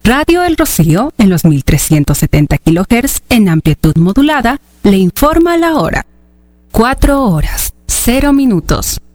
Radio El Rocío, en los 1370 kHz en amplitud modulada, le informa la hora. 4 horas, 0 minutos.